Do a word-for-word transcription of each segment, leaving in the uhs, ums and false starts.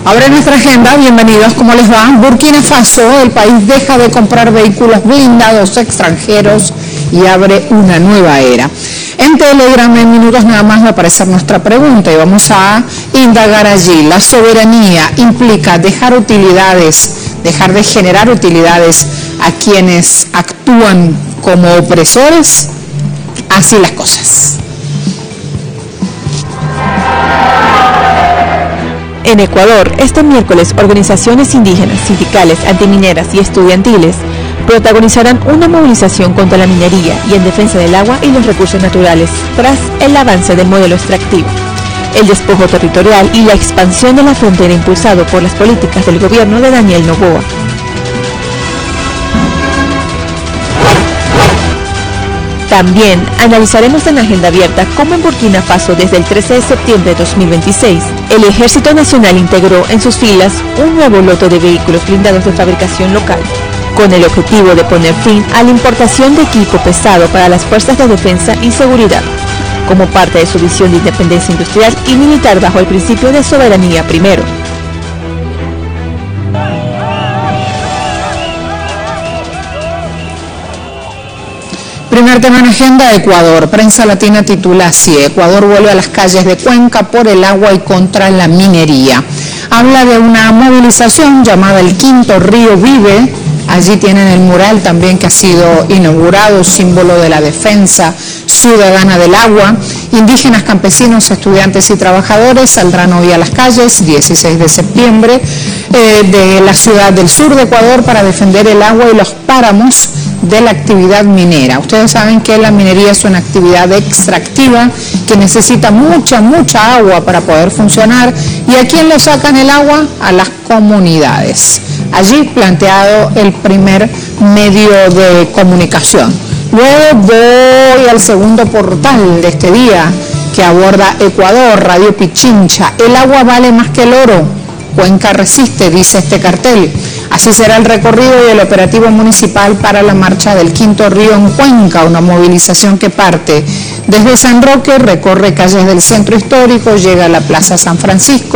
Ahora en nuestra agenda, bienvenidos, ¿cómo les va? Burkina Faso, el país deja de comprar vehículos blindados extranjeros y abre una nueva era. En Telegram, en minutos nada más va a aparecer nuestra pregunta y vamos a indagar allí. ¿La soberanía implica dejar utilidades, dejar de generar utilidades a quienes actúan como opresores? Así las cosas. En Ecuador, este miércoles, organizaciones indígenas, sindicales, antimineras y estudiantiles protagonizarán una movilización contra la minería y en defensa del agua y los recursos naturales, tras el avance del modelo extractivo, el despojo territorial y la expansión de la frontera impulsado por las políticas del gobierno de Daniel Noboa. También analizaremos en Agenda Abierta cómo en Burkina Faso desde el trece de septiembre de dos mil veintiséis el Ejército Nacional integró en sus filas un nuevo lote de vehículos blindados de fabricación local, con el objetivo de poner fin a la importación de equipo pesado para las fuerzas de defensa y seguridad, como parte de su visión de independencia industrial y militar bajo el principio de soberanía primero. Primer tema en agenda, Ecuador. Prensa Latina titula así: Ecuador vuelve a las calles de Cuenca por el agua y contra la minería. Habla de una movilización llamada El Quinto Río Vive. Allí tienen el mural también que ha sido inaugurado, símbolo de la defensa ciudadana del agua. Indígenas, campesinos, estudiantes y trabajadores saldrán hoy a las calles, dieciséis de septiembre, eh, de la ciudad del sur de Ecuador para defender el agua y los páramos de la actividad minera. Ustedes saben que la minería es una actividad extractiva que necesita mucha, mucha agua para poder funcionar. ¿Y a quién le sacan el agua? A las comunidades. Allí planteado el primer medio de comunicación. Luego voy al segundo portal de este día que aborda Ecuador, Radio Pichincha. El agua vale más que el oro. Cuenca resiste, dice este cartel. Así será el recorrido y el operativo municipal para la marcha del Quinto Río en Cuenca, una movilización que parte desde San Roque, recorre calles del centro histórico, llega a la Plaza San Francisco.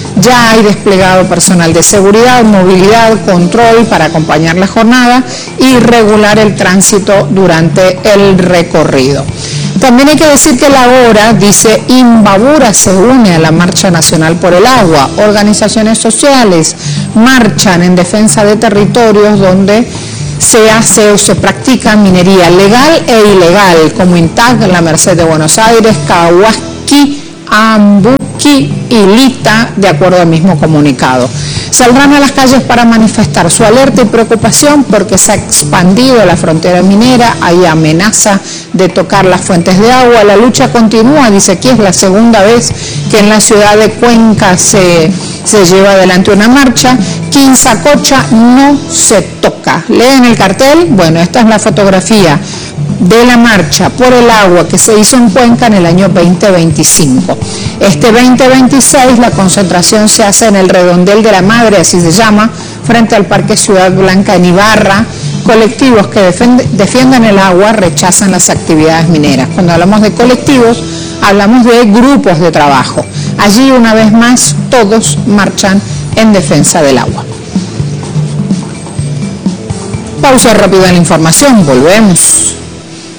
Ya hay desplegado personal de seguridad, movilidad, control para acompañar la jornada y regular el tránsito durante el recorrido. También hay que decir que la hora, dice, Imbabura se une a la Marcha Nacional por el Agua. Organizaciones sociales marchan en defensa de territorios donde se hace o se practica minería legal e ilegal, como Intag, la Merced de Buenos Aires, Cahuasqui, Ambuquí y Lita, de acuerdo al mismo comunicado. Saldrán a las calles para manifestar su alerta y preocupación porque se ha expandido la frontera minera, hay amenaza de tocar las fuentes de agua, la lucha continúa, dice aquí es la segunda vez que en la ciudad de Cuenca se, se lleva adelante una marcha. Quinzacocha no se toca. ¿Leen el cartel? Bueno, esta es la fotografía de la marcha por el agua que se hizo en Cuenca en el año veinte veinticinco. Este veinte veintiséis la concentración se hace en el Redondel de la Madre, así se llama, frente al Parque Ciudad Blanca en Ibarra. Colectivos que defienden el agua rechazan las actividades mineras. Cuando hablamos de colectivos, hablamos de grupos de trabajo. Allí, una vez más, todos marchan en defensa del agua. Pausa rápida en la información, volvemos.